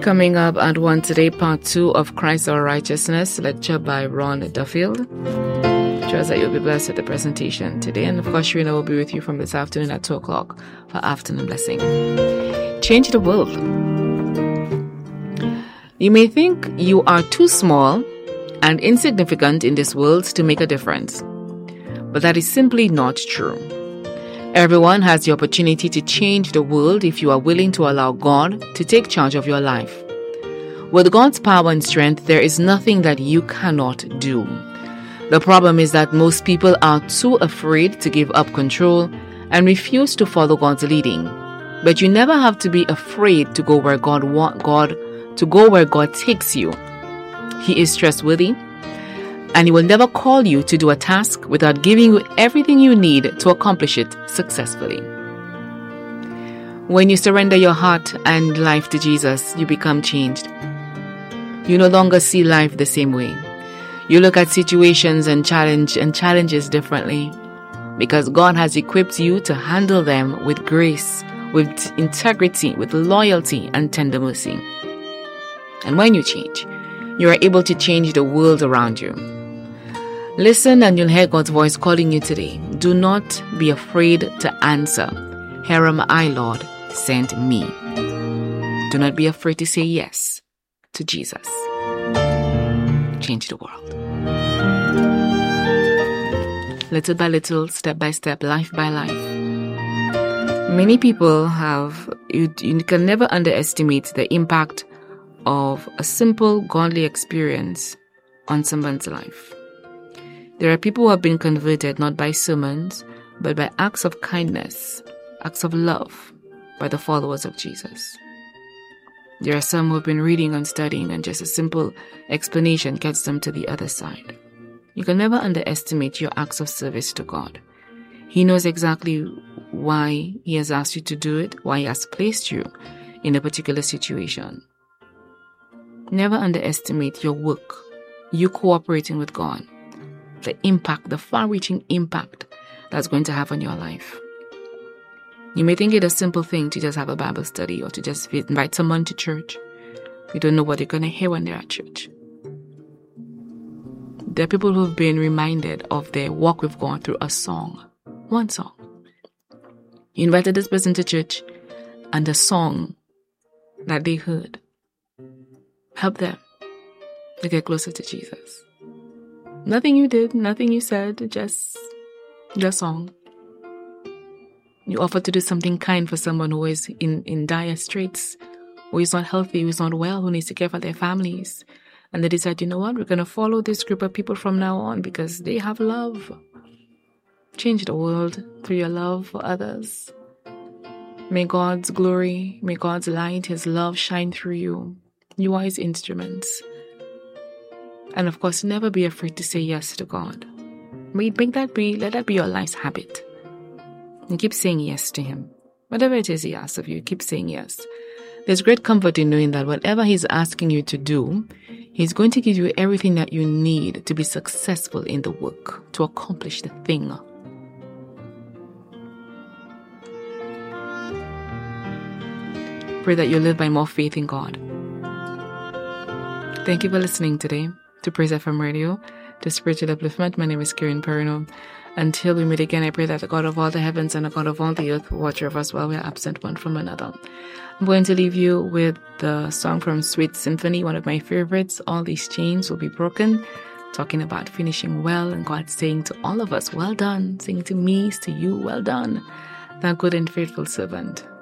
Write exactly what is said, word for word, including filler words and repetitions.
Coming up at one today, part two of Christ Our Righteousness, lecture by Ron Duffield. Trust that you'll be blessed with the presentation today. And of course, Sharina will be with you from this afternoon at two o'clock for afternoon blessing. Change the world. You may think you are too small and insignificant in this world to make a difference, but that is simply not true. Everyone has the opportunity to change the world if you are willing to allow God to take charge of your life. With God's power and strength, there is nothing that you cannot do. The problem is that most people are too afraid to give up control and refuse to follow God's leading. But you never have to be afraid to go where God want God to go where God takes you. He is trustworthy, and He will never call you to do a task without giving you everything you need to accomplish it successfully. When you surrender your heart and life to Jesus, you become changed. You no longer see life the same way. You look at situations and challenge and challenges differently because God has equipped you to handle them with grace, with integrity, with loyalty and tender mercy. And when you change, you are able to change the world around you. Listen and you'll hear God's voice calling you today. Do not be afraid to answer. Here am I, Lord, send me. Do not be afraid to say yes to Jesus. Change the world. Little by little, step by step, life by life. Many people have, you, you can never underestimate the impact of a simple godly experience on someone's life. There are people who have been converted not by sermons, but by acts of kindness, acts of love by the followers of Jesus. There are some who have been reading and studying, and just a simple explanation gets them to the other side. You can never underestimate your acts of service to God. He knows exactly why He has asked you to do it, why He has placed you in a particular situation. Never underestimate your work, you cooperating with God, the impact, the far-reaching impact that's going to have on your life. You may think it a simple thing to just have a Bible study or to just invite someone to church. You don't know what they're going to hear when they're at church. There are people who have been reminded of their walk with God through a song, one song. You invited this person to church, and the song that they heard helped them to get closer to Jesus. Nothing you did, nothing you said, just the song. You offered to do something kind for someone who is in, in dire straits, who is not healthy, who is not well, who needs to care for their families. And they decide, you know what, we're going to follow this group of people from now on because they have love. Change the world through your love for others. May God's glory, may God's light, His love shine through you. You are His instruments. And of course, never be afraid to say yes to God. Make that be, let that be your life's habit. And keep saying yes to Him. Whatever it is He asks of you, keep saying yes. There's great comfort in knowing that whatever He's asking you to do, He's going to give you everything that you need to be successful in the work, to accomplish the thing. Pray that you live by more faith in God. Thank you for listening today to Praise F M Radio, to Spiritual Upliftment. My name is Karen Perino. Until we meet again, I pray that the God of all the heavens and the God of all the earth will watch over us while we are absent one from another. I'm going to leave you with the song from Sweet Symphony, one of my favorites, All These Chains Will Be Broken, talking about finishing well and God saying to all of us, well done, saying to me, to you, well done, thou good and faithful servant.